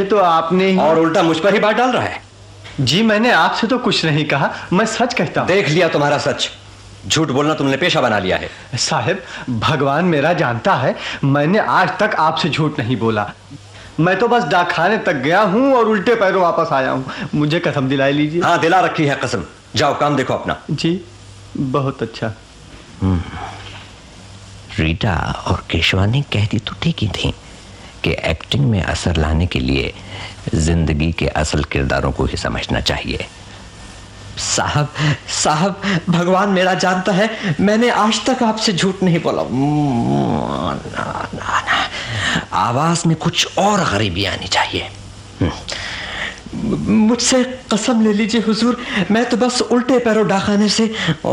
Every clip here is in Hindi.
तो आपने ही... और उल्टा मुझ पर ही बात डाल रहा है। जी मैंने आपसे तो कुछ नहीं कहा, मैं सच कहता हूँ। देख लिया तुम्हारा सच, झूठ बोलना तुमने पेशा बना लिया है। साहब भगवान मेरा जानता है, मैंने आज तक आपसे झूठ नहीं बोला। मैं तो बस डाकखाने तक गया हूँ और उल्टे पैरों वापस आया हूँ। मुझे कसम दिलाई लीजिए। हाँ दिला रखी है कसम। जाओ काम देखो अपना। जी बहुत अच्छा। रीटा और केशवानी कहती तो ठीक ही थी कि एक्टिंग में असर लाने के लिए जिंदगी के असल किरदारों को ही समझना चाहिए। साहब भगवान मेरा जानता है, मैंने आज तक आपसे झूठ नहीं बोला। ना। आवाज में कुछ और गरीबी आनी चाहिए। मुझसे कसम ले लीजिए हुजूर, मैं तो बस उल्टे पैरों डाकखाने से।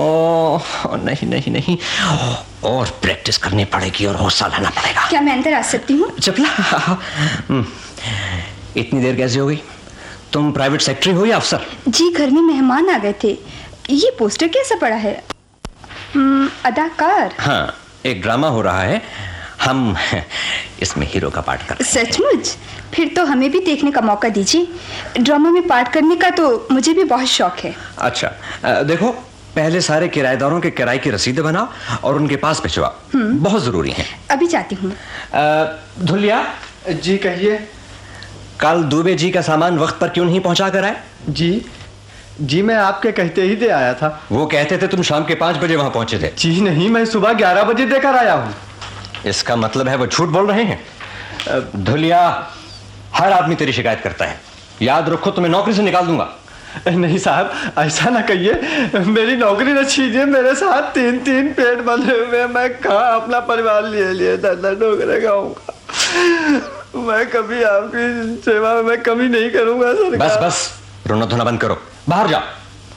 नहीं और प्रैक्टिस करनी पड़ेगी और हौसला लाना पड़ेगा। क्या मैं अंदर आ सकती हूँ? चपला। इतनी देर कैसे हो गई? तुम प्राइवेट सेक्रेटरी हो या अफसर? जी घर में मेहमान आ गए थे। ये पोस्टर कैसा पड़ा है? अदाकार। हाँ एक ड्रामा हो रहा है, हम इसमें हीरो का पार्ट कर रहे हैं। सचमुच? फिर तो हमें भी देखने का मौका दीजिए। ड्रामा में पार्ट करने का तो मुझे भी बहुत शौक है। अच्छा देखो, पहले सारे किराएदारों के किराए की रसीदें बनाओ और उनके पास भिजवाओ, बहुत जरूरी है। अभी जाती हूँ। धुलिया जी कहिए। कल दुबे जी का सामान वक्त पर क्यों नहीं पहुंचा कर आए? जी मैं आपके कहते ही दे आया था। वो कहते थे तुम शाम के 5 बजे वहां पहुंचे थे। जी नहीं, मैं सुबह 11 बजे देकर आया हूँ। इसका मतलब है वो झूठ बोल रहे हैं। धुलिया हर आदमी तेरी शिकायत करता है, याद रखो तुम्हें नौकरी से निकाल दूंगा। नहीं साहब ऐसा ना कहिए, मेरी नौकरी न छीनिए। मेरे साथ 3 पेट बंधे हुए, मैं कहाँ अपना परिवार लिए धंधा नौकरी खाऊंगा। मैं कभी आपकी सेवा में मैं कमी नहीं करूंगा सरकार। बस रोना धोना बंद करो, बाहर जाओ।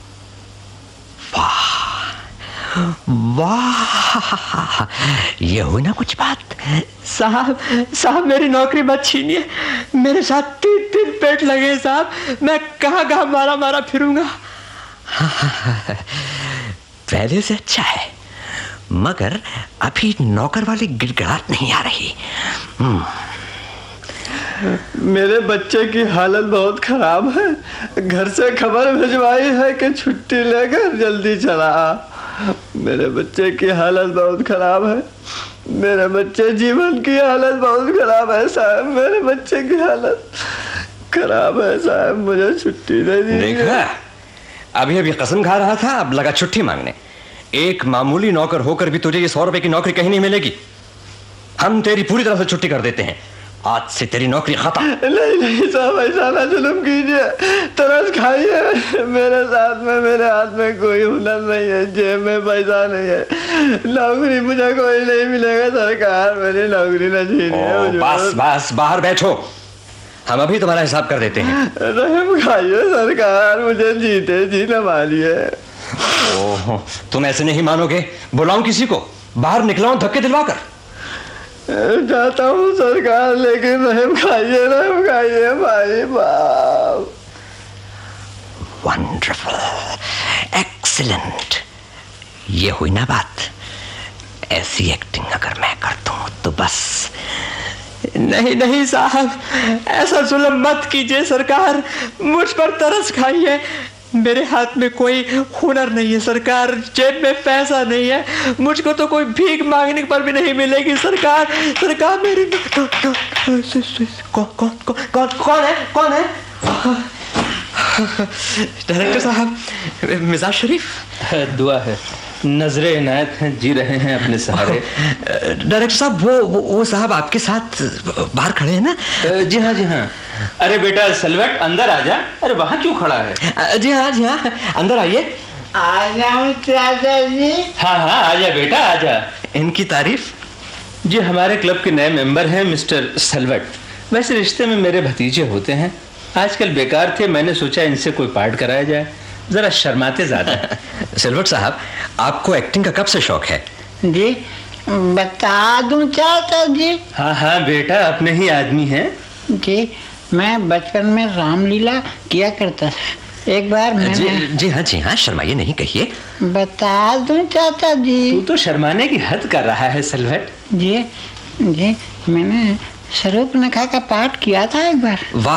वाह ये हुई ना कुछ बात। साहब मेरी नौकरी मत छीनिए, मेरे साथ 3 पेट लगे साहब, मैं कहाँ मारा फिरूंगा। पहले से अच्छा है, मगर अभी नौकर वाली गिड़गिड़ाहट नहीं आ रही। मेरे बच्चे की हालत बहुत खराब है। घर से खबर भिजवाई है कि छुट्टी लेकर जल्दी चला। मेरे बच्चे की हालत बहुत खराब है। मेरे बच्चे जीवन की हालत बहुत खराब है साहब। मेरे बच्चे की हालत खराब है साहब, मुझे छुट्टी दे दीजिए। देखा, अभी कसम खा रहा था, अब लगा छुट्टी मांगने। एक मामूली नौकर होकर भी तुझे ये 100 रुपए की नौकरी कहीं नहीं मिलेगी। हम तेरी पूरी तरह से छुट्टी कर देते हैं। आज से तेरी नौकरी खत्म। नहीं साहब ऐसा ना जुल्म कीजिए, तरस खाइए। मेरे साथ में मेरे हाथ में कोई हुनर नहीं है, जेब में पैसा नहीं है, नौकरी मुझे कोई नहीं मिलेगा सरकार। मेरी नौकरी न छीनिए। बस बाहर बैठो, हम अभी तुम्हारा हिसाब कर देते हैं। रहम खाइए सरकार, मुझे जीते जी न मारिए। ओह तुम ऐसे नहीं मानोगे, बुलाऊं किसी को? बाहर निकलाऊं धक्के दिलवाकर? जाता हूँ सरकार, लेकिन रहम खाइए भाई बाप। वंडरफुल, एक्सीलेंट, ये हुई ना बात। ऐसी एक्टिंग अगर मैं कर दूं तो बस। नहीं साहब, ऐसा जुल्म मत कीजिए सरकार, मुझ पर तरस खाइए। मेरे हाथ में कोई हुनर नहीं है सरकार, जेब में पैसा नहीं है, मुझको तो कोई भीख मांगने पर भी नहीं मिलेगी सरकार। मेरी कौन है? डायरेक्टर साहब, मिजाज शरीफ? दुआ है, नजरे इनायत हैं, जी रहे हैं अपने सहारे। डायरेक्टर साहब वो साहब आपके साथ बाहर खड़े हैं ना? जी हाँ। अरे बेटा सलवट अंदर आ जा। अरे वहां क्यों खड़ा है? जी हाँ अंदर आइए। आ जाऊं चाचा जी? हाँ आजा बेटा आजा। इनकी तारीफ? जी हमारे क्लब के नए मेंबर हैं मिस्टर सलवट। वैसे रिश्ते में मेरे भतीजे होते हैं, आजकल बेकार थे, मैंने सोचा इनसे कोई पार्ट कराया जाए, जरा शर्माते ज्यादा। सलवट साहब, आपको एक्टिंग का कब से शौक है? जी बता दूं चाचा जी? हाँ बेटा, अपने ही आदमी हैं। जी मैं बचपन में रामलीला किया करता था। एक बार मैंने जी हाँ शर्माइए नहीं, कहिए। बता दूं चाचा जी? तू तो शर्माने की हद कर रहा है सलवट। जी मैंने शरूपनखा का पाठ किया था एक बार। वाह